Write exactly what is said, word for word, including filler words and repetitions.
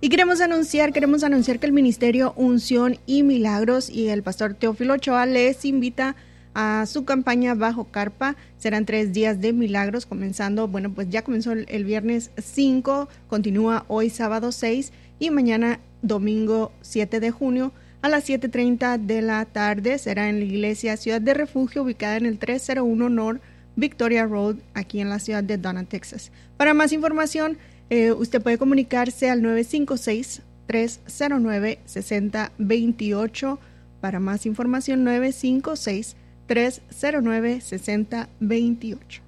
Y queremos anunciar, queremos anunciar que el Ministerio Unción y Milagros y el pastor Teófilo Ochoa les invita a su campaña Bajo Carpa. Serán tres días de milagros, comenzando, bueno, pues ya comenzó el, el viernes cinco, continúa hoy sábado seis y mañana domingo siete de junio a las siete treinta de la tarde. Será en la iglesia Ciudad de Refugio, ubicada en el trescientos uno North Victoria Road, aquí en la ciudad de Donna, Texas. Para más información, Eh, usted puede comunicarse al nueve cinco seis, tres cero nueve, seis cero dos ocho. Para más información, nueve cinco seis, tres cero nueve, seis cero dos ocho.